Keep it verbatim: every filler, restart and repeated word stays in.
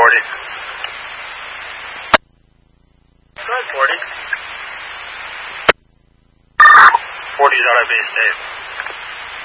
forty. Go ahead, forty. forty's out of base state.